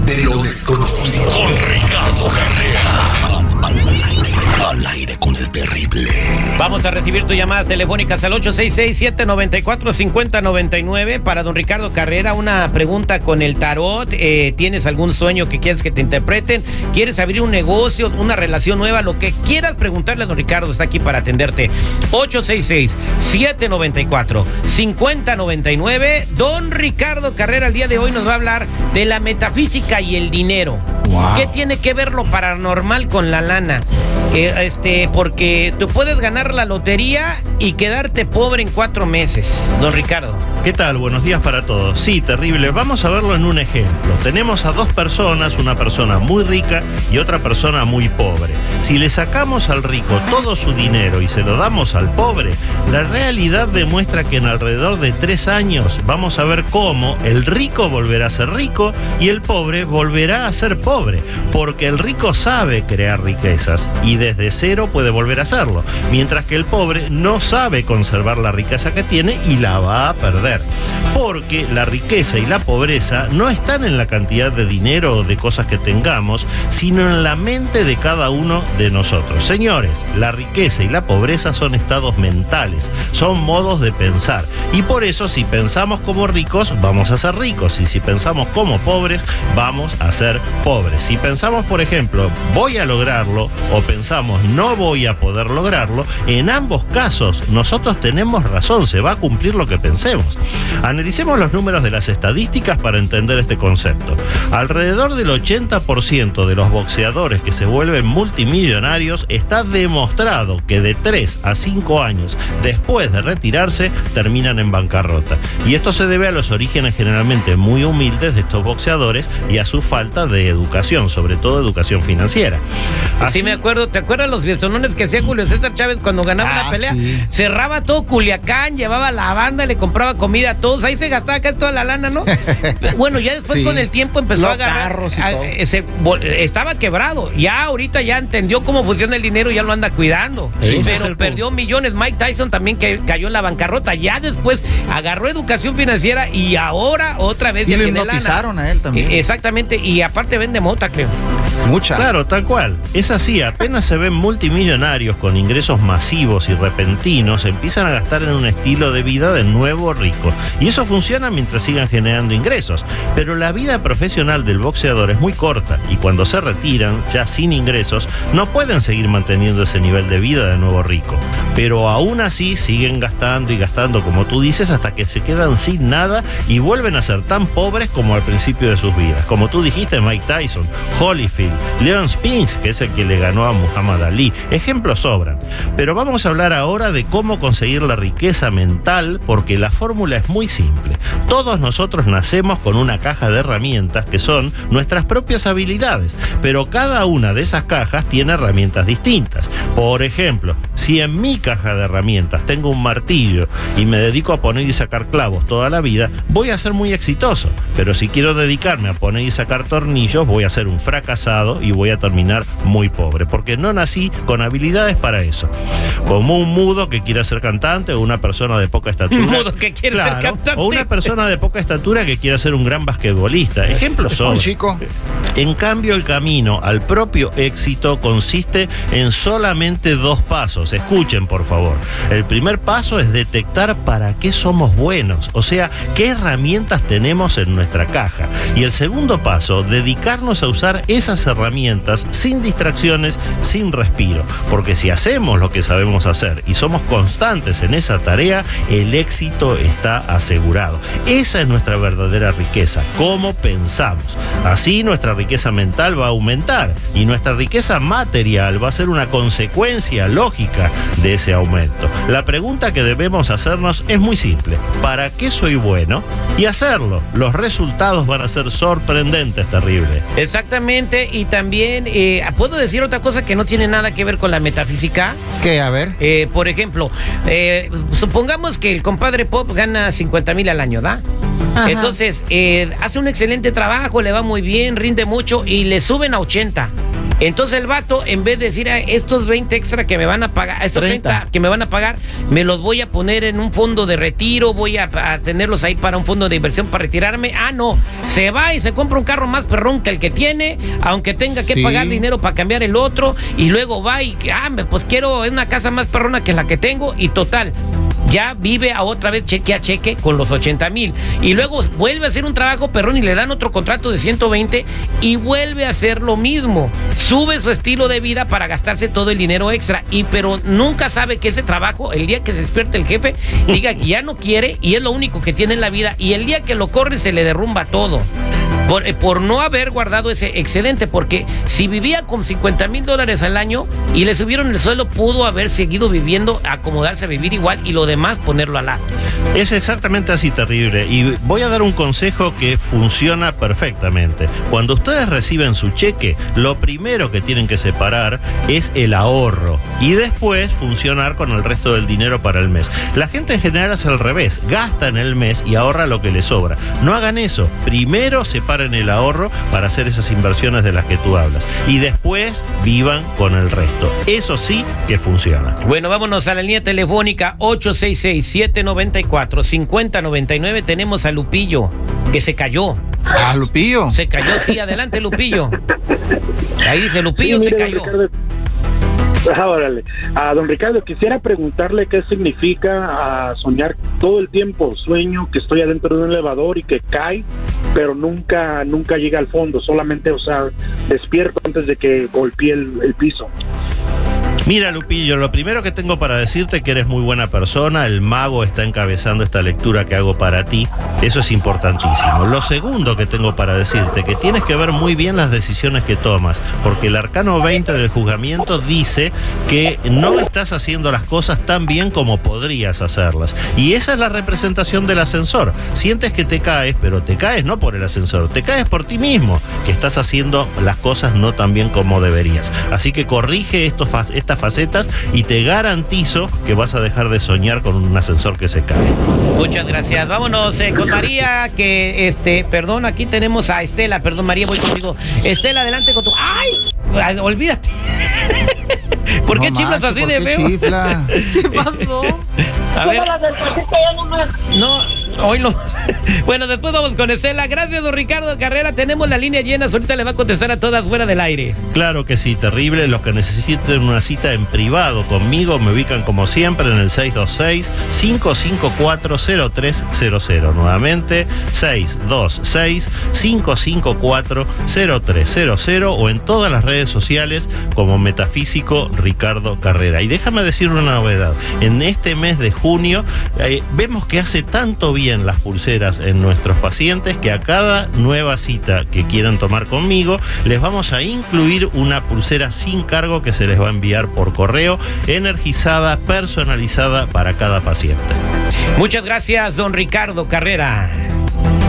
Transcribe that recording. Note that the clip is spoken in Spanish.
de lo desconocido. Con Ricardo Carrera. Al aire con el terrible. Vamos a recibir tus llamadas telefónicas al 866-794-5099 para don Ricardo Carrera. Una pregunta con el tarot. ¿Tienes algún sueño que quieres que te interpreten? ¿Quieres abrir un negocio, una relación nueva? Lo que quieras preguntarle a don Ricardo está aquí para atenderte. 866-794-5099. Don Ricardo Carrera el día de hoy nos va a hablar de la metafísica y el dinero. Wow. ¿Qué tiene que ver lo paranormal con la lana? Porque tú puedes ganar la lotería y quedarte pobre en 4 meses. Don Ricardo. ¿Qué tal? Buenos días para todos. Sí, terrible. Vamos a verlo en un ejemplo. Tenemos a 2 personas, una persona muy rica y otra persona muy pobre. Si le sacamos al rico todo su dinero y se lo damos al pobre, la realidad demuestra que en alrededor de 3 años vamos a ver cómo el rico volverá a ser rico y el pobre volverá a ser pobre, porque el rico sabe crear riquezas y desde cero puede volver a hacerlo, mientras que el pobre no sabe conservar la riqueza que tiene y la va a perder. Porque la riqueza y la pobreza no están en la cantidad de dinero o de cosas que tengamos, sino en la mente de cada uno de nosotros. Señores, la riqueza y la pobreza son estados mentales, son modos de pensar. Y por eso, si pensamos como ricos, vamos a ser ricos. Y si pensamos como pobres, vamos a ser pobres. Si pensamos, por ejemplo, voy a lograrlo, o pensamos no voy a poder lograrlo, en ambos casos nosotros tenemos razón, se va a cumplir lo que pensemos. Analicemos los números de las estadísticas para entender este concepto. Alrededor del 80% de los boxeadores que se vuelven multimillonarios está demostrado que de 3 a 5 años después de retirarse terminan en bancarrota. Y esto se debe a los orígenes generalmente muy humildes de estos boxeadores y a su falta de educación, sobre todo educación financiera. Así, sí, me acuerdo. ¿Te acuerdas los fiestonones que hacía Julio César Chávez cuando ganaba una pelea? Sí. Cerraba todo Culiacán, llevaba la banda, le compraba comida a todos. Ahí se gastaba casi toda la lana, ¿no? Bueno, ya después con el tiempo empezó a agarrar. Estaba quebrado. Ya ahorita ya entendió cómo funciona el dinero y ya lo anda cuidando. Sí, pero perdió millones. Mike Tyson también cayó en la bancarrota. Ya después agarró educación financiera y ahora otra vez ya tiene lana. Y lo hipnotizaron a él también. Exactamente. Y aparte vende mota, creo. Mucha. Claro, tal cual. Es así, apenas se ven multimillonarios con ingresos masivos y repentinos, empiezan a gastar en un estilo de vida de nuevo rico. Y eso funciona mientras sigan generando ingresos. Pero la vida profesional del boxeador es muy corta y cuando se retiran, ya sin ingresos, no pueden seguir manteniendo ese nivel de vida de nuevo rico. Pero aún así siguen gastando y gastando, como tú dices, hasta que se quedan sin nada y vuelven a ser tan pobres como al principio de sus vidas. Como tú dijiste, Mike Tyson, Holyfield, Leon Spinks, que es el que le ganó a Muhammad Ali. Ejemplos sobran. Pero vamos a hablar ahora de cómo conseguir la riqueza mental, porque la fórmula es muy simple. Todos nosotros nacemos con una caja de herramientas que son nuestras propias habilidades, pero cada una de esas cajas tiene herramientas distintas. Por ejemplo, si en mi caja de herramientas tengo un martillo y me dedico a poner y sacar clavos toda la vida, voy a ser muy exitoso. Pero si quiero dedicarme a poner y sacar tornillos, voy a ser un fracasado y voy a terminar muy pobre, porque no nací con habilidades para eso. Como un mudo que quiera ser cantante, o una persona de poca estatura. Un mudo que quiere ser cantante. O una persona de poca estatura que quiera ser un gran basquetbolista. Ejemplos son. Chico. En cambio, el camino al propio éxito consiste en solamente 2 pasos. Escuchen, por favor. El primer paso es detectar para qué somos buenos, o sea, qué herramientas tenemos en nuestra caja. Y el segundo paso, dedicarnos a usar esas herramientas sin distracciones, sin respiro. Porque si hacemos lo que sabemos hacer y somos constantes en esa tarea, el éxito está asegurado. Esa es nuestra verdadera riqueza, cómo pensamos. Así nuestra riqueza mental va a aumentar y nuestra riqueza material va a ser una consecuencia lógica de ese aumento. La pregunta que debemos hacernos es muy simple: ¿para qué soy bueno? Y hacerlo. Los resultados van a ser sorprendentes, terrible. Exactamente. Y también, ¿puedo decir otra cosa que no tiene nada que ver con la metafísica? ¿Qué? A ver. Por ejemplo, supongamos que el compadre Pop gana 50,000 al año, ¿da? Ajá. Entonces, hace un excelente trabajo, le va muy bien, rinde mucho y le suben a 80. Entonces el vato, en vez de decir, estos 20 extra que me van a pagar, estos 30 que me van a pagar, me los voy a poner en un fondo de retiro, voy a tenerlos ahí para un fondo de inversión para retirarme. No, se va y se compra un carro más perrón que el que tiene, aunque tenga que pagar dinero para cambiar el otro, y luego va y, pues quiero una casa más perrona que la que tengo, y total, ya vive a otra vez cheque a cheque con los 80,000. Y luego vuelve a hacer un trabajo perrón y le dan otro contrato de 120 y vuelve a hacer lo mismo. Sube su estilo de vida para gastarse todo el dinero extra. Pero nunca sabe que ese trabajo, el día que se despierte el jefe, diga que ya no quiere y es lo único que tiene en la vida. Y el día que lo corre se le derrumba todo. Por no haber guardado ese excedente, porque si vivía con $50,000 al año y le subieron el sueldo, pudo haber seguido viviendo, acomodarse a vivir igual y lo demás ponerlo al lado. Es exactamente así, terrible. Y voy a dar un consejo que funciona perfectamente. Cuando ustedes reciben su cheque, lo primero que tienen que separar es el ahorro y después funcionar con el resto del dinero para el mes. La gente en general hace al revés, gasta en el mes y ahorra lo que le sobra. No hagan eso. Primero separen el ahorro para hacer esas inversiones de las que tú hablas y después vivan con el resto. Eso sí que funciona. Bueno, vámonos a la línea telefónica 866-794-5099. Tenemos a Lupillo, que se cayó. Lupillo. Se cayó, sí, adelante, Lupillo. Ahí dice Lupillo, se cayó. Órale. Don Ricardo, quisiera preguntarle qué significa soñar todo el tiempo. Sueño que estoy adentro de un elevador y que cae, pero nunca llega al fondo, solamente, despierto antes de que golpee el piso. Mira, Lupillo, lo primero que tengo para decirte es que eres muy buena persona. El mago está encabezando esta lectura que hago para ti. Eso es importantísimo. Lo segundo que tengo para decirte, que tienes que ver muy bien las decisiones que tomas, porque el arcano 20 del juzgamiento dice que no estás haciendo las cosas tan bien como podrías hacerlas. Y esa es la representación del ascensor. Sientes que te caes, pero te caes no por el ascensor, te caes por ti mismo, que estás haciendo las cosas no tan bien como deberías. Así que corrige estas facetas y te garantizo que vas a dejar de soñar con un ascensor que se cae. Muchas gracias. Vámonos con María, que perdón, aquí tenemos a Estela. Perdón, María, voy contigo. Estela, adelante con tu... ¡Ay! Olvídate. ¿Por qué chiflas así de feo? ¿Qué pasó? A ver. No, hoy lo... Bueno, después vamos con Estela. Gracias, don Ricardo Carrera. Tenemos la línea llena. Ahorita le va a contestar a todas fuera del aire. Claro que sí, terrible. Los que necesiten una cita en privado conmigo me ubican como siempre en el 626-554-0300. Nuevamente, 626-554-0300 o en todas las redes sociales como Metafísico Ricardo Carrera. Y déjame decir una novedad. En este mes de junio vemos que hace tanto bien las pulseras en nuestros pacientes que a cada nueva cita que quieran tomar conmigo les vamos a incluir una pulsera sin cargo que se les va a enviar por correo, energizada, personalizada para cada paciente. Muchas gracias, don Ricardo Carrera.